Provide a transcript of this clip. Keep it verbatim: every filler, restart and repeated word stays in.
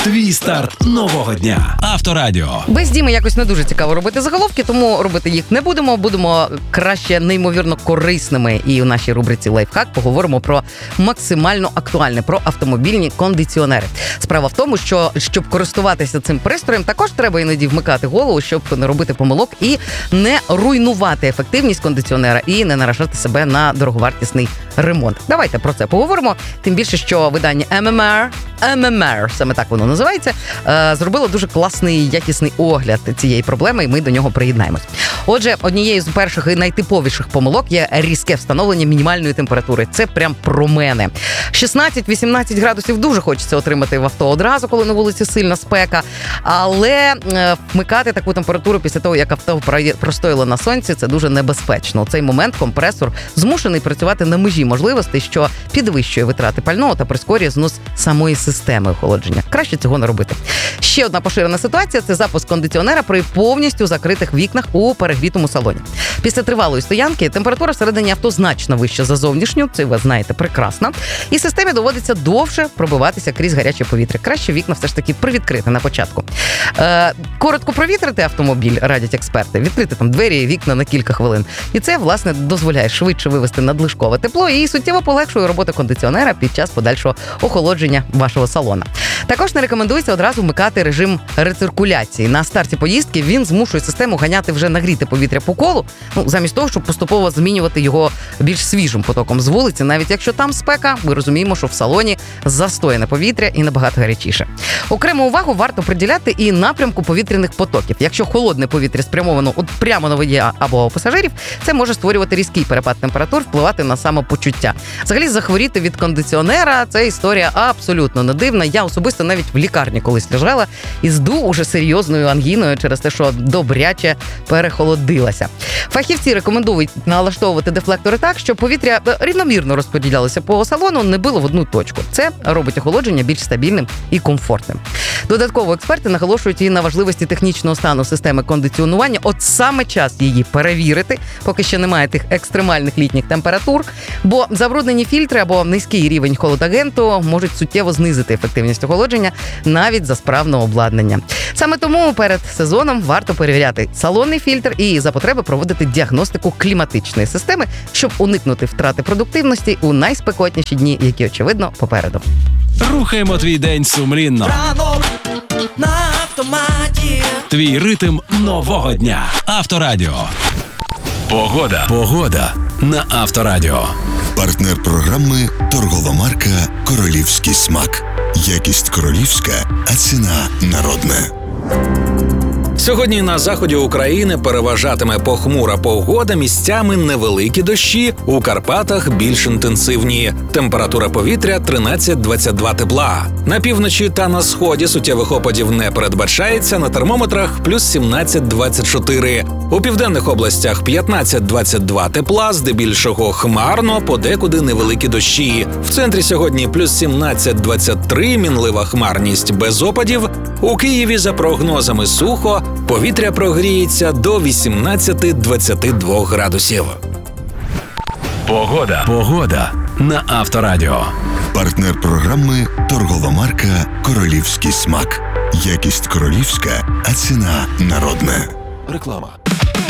Твій старт нового дня. Авторадіо. Без Діми якось не дуже цікаво робити заголовки, тому робити їх не будемо. Будемо краще неймовірно корисними. І у нашій рубриці «Лайфхак» поговоримо про максимально актуальне, про автомобільні кондиціонери. Справа в тому, що щоб користуватися цим пристроєм, також треба іноді вмикати голову, щоб не робити помилок і не руйнувати ефективність кондиціонера і не наражати себе на дороговартісний ремонт. Давайте про це поговоримо. Тим більше, що видання ем ем ар, ем ем ар, саме так воно називається, зробило дуже класний, якісний огляд цієї проблеми, і ми до нього приєднаємось. Отже, однією з перших і найтиповіших помилок є різке встановлення мінімальної температури. Це прям про мене. шістнадцять-вісімнадцять градусів дуже хочеться отримати в авто одразу, коли на вулиці сильна спека, але вмикати таку температуру після того, як авто простояло на сонці, це дуже небезпечно. У цей момент компресор змушений працювати на межі можливостей, що підвищує витрати пального та прискорює знос самої системи охолодження. Краще цього не робити. Ще одна поширена ситуація – це запуск кондиціонера при повністю закритих вікнах у перегрітому салоні. Після тривалої стоянки температура всередині авто значно вища за зовнішню, це ви знаєте прекрасно, і системі доводиться довше пробиватися крізь гаряче повітря. Краще вікна все ж таки привідкрити на початку. Е, коротко провітрити автомобіль, радять експерти, відкрити там двері і вікна на кілька хвилин. І це, власне, дозволяє швидше вивести надлишкове тепло і суттєво полегшує роботу кондиціонера під час подальшого охолодження вашого салона. Також не рекомендується одразу вмикати режим рециркуляції. На старті поїздки він змушує систему ганяти вже нагріте повітря по колу, ну, замість того, щоб поступово змінювати його більш свіжим потоком з вулиці. Навіть якщо там спека, ми розуміємо, що в салоні застояне повітря і набагато гарячіше. Окрему увагу варто приділяти і напрямку повітряних потоків. Якщо холодне повітря спрямовано от прямо на водія або пасажирів, це може створювати різкий перепад температур, впливати на самопочуття. Взагалі, захворіти від кондиціонера – це історія абсолютно не дивна. Я особисто навіть в лікарні колись лежала і здув уже серйозною ангіною через те, що добряче перехолодилася. Фахівці рекомендують налаштовувати дефлектори так, щоб повітря рівномірно розподілялося по салону, не било в одну точку. Це робить охолодження більш стабільним і комфортним. Додатково експерти наголошують і на важливості технічного стану системи кондиціонування. От саме час її перевірити, поки ще немає тих екстремальних літніх температур, бо забруднені фільтри або низький рівень холодагенту можуть суттєво знизити ефективність охолодження навіть за справного обладнання. Саме тому перед сезоном варто перевіряти салонний фільтр і за потреби проводити діагностику кліматичної системи, щоб уникнути втрати продуктивності у найспекотніші дні, які, очевидно, попереду. Рухаємо твій день сумлінно. Ранок на автоматі. Твій ритм нового дня. Авторадіо. Погода. Погода на Авторадіо. Партнер програми – торгова марка «Королівський смак». Якість королівська, а ціна народна. Сьогодні на заході України переважатиме похмура погода, місцями невеликі дощі, у Карпатах більш інтенсивні. Температура повітря тринадцять-двадцять два тепла. На півночі та на сході суттєвих опадів не передбачається, на термометрах плюс сімнадцять-двадцять чотири. У південних областях п'ятнадцять-двадцять два тепла, здебільшого хмарно, подекуди невеликі дощі. В центрі сьогодні плюс сімнадцять-двадцять три, мінлива хмарність без опадів. У Києві за прогнозами сухо, повітря прогріється до вісімнадцять-двадцять два градусів. Погода. Погода на Авторадіо. Партнер програми – торгова марка «Королівський смак». Якість королівська, а ціна народна. Реклама.